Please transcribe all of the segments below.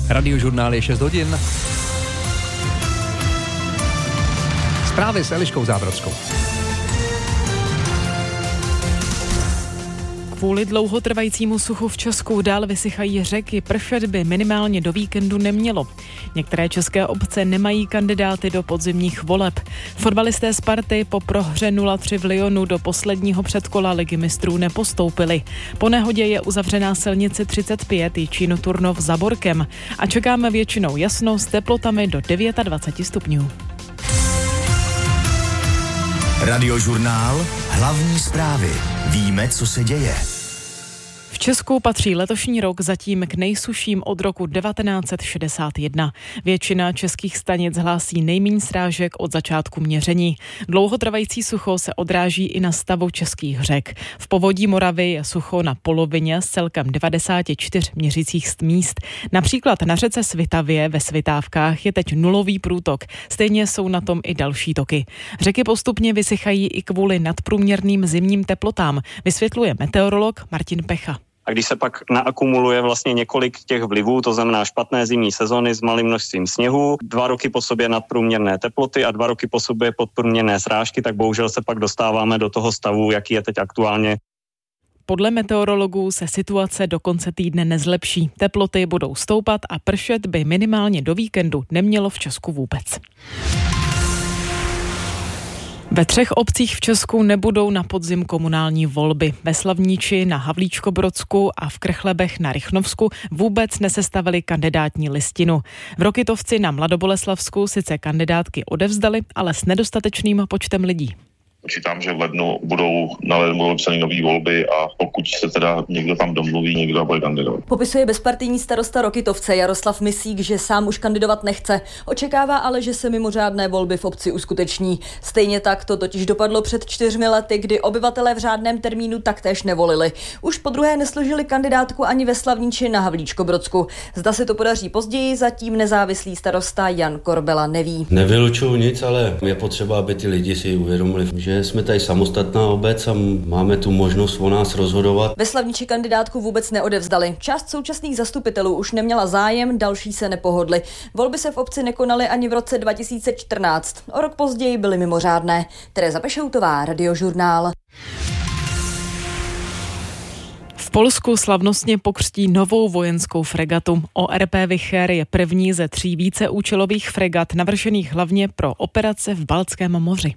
Radiožurnál je 6 hodin. Zprávy s Eliškou Zábrodskou. Kvůli dlouhotrvajícímu suchu v Česku dál vysychají řeky, pršet by minimálně do víkendu nemělo. Některé české obce nemají kandidáty do podzimních voleb. Fotbalisté Sparty po prohře 0-3 v Lyonu do posledního předkola Ligy mistrů nepostoupili. Po nehodě je uzavřená silnice 35 Jičín Turnov za Borkem a čekáme většinou jasno s teplotami do 29 stupňů. Radiožurnál, hlavní zprávy. Víme, co se děje. V Česku patří letošní rok zatím k nejsušším od roku 1961. Většina českých stanic hlásí nejméně srážek od začátku měření. Dlouhotrvající sucho se odráží i na stavu českých řek. V povodí Moravy je sucho na polovině z celkem 94 měřicích míst. Například na řece Svitavě ve Svitávkách je teď nulový průtok. Stejně jsou na tom i další toky. Řeky postupně vysychají i kvůli nadprůměrným zimním teplotám, vysvětluje meteorolog Martin Pecha. A když se pak naakumuluje vlastně několik těch vlivů, to znamená špatné zimní sezony s malým množstvím sněhu, 2 roky po sobě nadprůměrné teploty a 2 roky po sobě podprůměrné srážky, tak bohužel se pak dostáváme do toho stavu, jaký je teď aktuálně. Podle meteorologů se situace do konce týdne nezlepší. Teploty budou stoupat a pršet by minimálně do víkendu nemělo v Česku vůbec. Ve 3 obcích v Česku nebudou na podzim komunální volby. Ve Slavniči, na Havlíčkobrodsku a v Krchlebech na Rychnovsku vůbec nesestavili kandidátní listinu. V Rokytovci na Mladoboleslavsku sice kandidátky odevzdali, ale s nedostatečným počtem lidí. Počítám, že v lednu budou vypsané nové volby a pokud se teda někdo tam domluví, někdo bude kandidovat. Popisuje bezpartijní starosta Rokytovce Jaroslav Misík, že sám už kandidovat nechce. Očekává ale, že se mimořádné volby v obci uskuteční. Stejně tak to totiž dopadlo před 4 lety, kdy obyvatelé v řádném termínu taktéž nevolili. Už podruhé nesložili kandidátku ani ve Slavniči na Havlíčkobrodsku. Zda se to podaří později, zatím nezávislý starosta Jan Korbela neví. Nevylučuju nic, ale je potřeba, aby ty lidi si uvědomili, že jsme tady samostatná obec a máme tu možnost o nás rozhodovat. Ve Slavniči kandidátku vůbec neodevzdali. Část současných zastupitelů už neměla zájem, další se nepohodli. Volby se v obci nekonaly ani v roce 2014. O rok později byly mimořádné. Tereza Pešoutová, Radiožurnál. V Polsku slavnostně pokřtí novou vojenskou fregatu. ORP Wicher je první ze 3 víceúčelových fregat navržených hlavně pro operace v Baltském moři.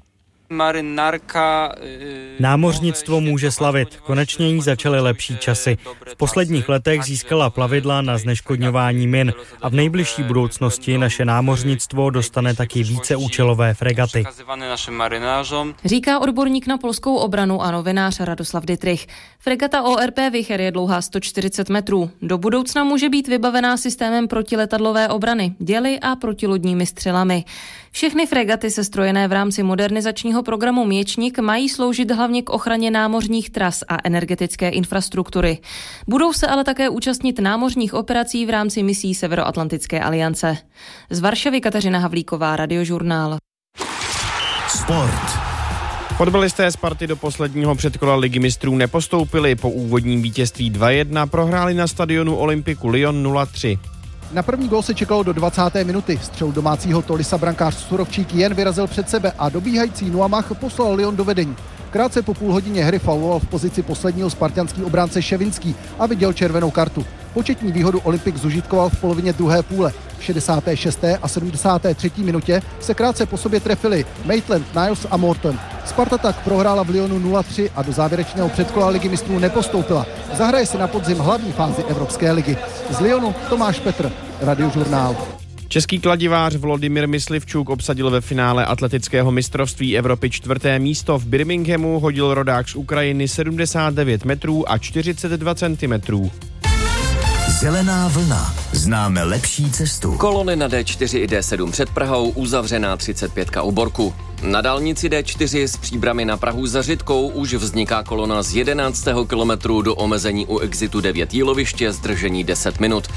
Námořnictvo může slavit. Konečně jí začaly lepší časy. V posledních letech získala plavidla na zneškodňování min a v nejbližší budoucnosti naše námořnictvo dostane taky víceúčelové fregaty. Říká odborník na polskou obranu a novinář Radoslav Dittrich. Fregata ORP Wicher je dlouhá 140 metrů. Do budoucna může být vybavená systémem protiletadlové obrany, děly a protilodními střelami. Všechny fregaty sestrojené v rámci modernizačního programu Měčník mají sloužit hlavně k ochraně námořních tras a energetické infrastruktury. Budou se ale také účastnit námořních operací v rámci misí Severoatlantické aliance. Z Varšavy Kateřina Havlíková, Radiožurnál. Sport. Fotbalisté Sparty do posledního předkola Ligy mistrů nepostoupili. Po úvodním vítězství 2-1 prohráli na stadionu Olympiku Lyon 0-3. Na první gól se čekalo do 20. minuty. Střelu domácího Tolisa brankář Surovčík jen vyrazil před sebe a dobíhající Nuamach poslal Lyon do vedení. Krátce po půl hodině hry fauloval v pozici posledního spartanský obránce Ševinský a viděl červenou kartu. Početní výhodu Olympik zužitkoval v polovině druhé půle. V 66. a 73. minutě se krátce po sobě trefili Maitland, Niles a Morton. Sparta tak prohrála v Lyonu 0-3 a do závěrečného předkola Ligy mistrů nepostoupila. Zahraje se na podzim hlavní fázi Evropské ligy. Z Lyonu Tomáš Petr, Radiožurnál. Český kladivář Vladimír Myslivčuk obsadil ve finále atletického mistrovství Evropy 4. místo. V Birminghamu hodil rodák z Ukrajiny 79 metrů a 42 centimetrů. Zelená vlna. Známe lepší cestu. Kolony na D4 i D7 před Prahou, uzavřená 35 u Borku. Na dálnici D4 s Příbrami na Prahu za Řitkou už vzniká kolona z 11. kilometru do omezení u exitu 9 Jíloviště, zdržení 10 minut.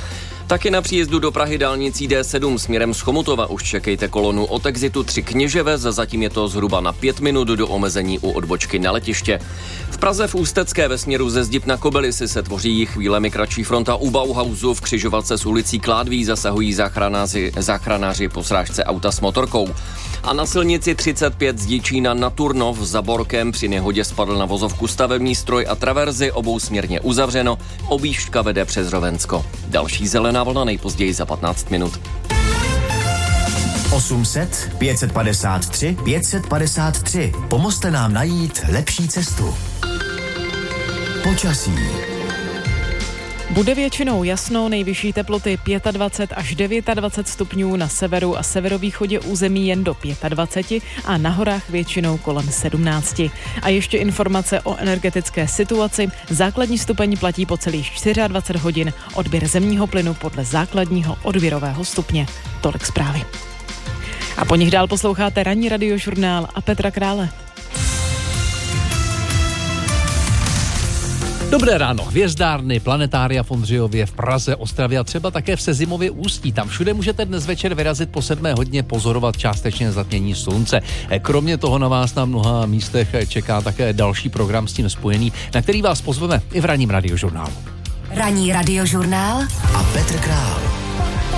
Taky na příjezdu do Prahy dálnicí D7 směrem z Chomutova už čekejte kolonu od exitu 3 Kněževec, zatím je to zhruba na 5 minut do omezení u odbočky na letiště. V Praze v Ústecké ve směru ze Zdib na Kobylisy se tvoří chvílemi kratší fronta u Bauhausu, v křižovatce s ulicí Kládví zasahují záchranáři po srážce auta s motorkou. A na silnici 35 z Děčína na Turnov za Borkem při nehodě spadl na vozovku stavební stroj a traverzy, obousměrně uzavřeno, objížďka vede přes Rovensko. Další zelená vlna nejpozději za 15 minut. 800 553 553. Pomozte nám najít lepší cestu. Počasí. Bude většinou jasno, nejvyšší teploty 25 až 29 stupňů, na severu a severovýchodě území jen do 25 a na horách většinou kolem 17. A ještě informace o energetické situaci. Základní stupeň platí po celých 24 hodin, odběr zemního plynu podle základního odběrového stupně. Tolik zprávy. A po nich dál posloucháte ranní radiožurnál a Petra Krále. Dobré ráno. Hvězdárny, planetária v Ondřejově, v Praze, Ostravě a třeba také v Sezimově Ústí. Tam všude můžete dnes večer vyrazit po 7 hodině pozorovat částečné zatmění slunce. Kromě toho na vás na mnoha místech čeká také další program s tím spojený, na který vás pozveme i v ranním radiožurnálu. Ranní radiožurnál a Petr Král.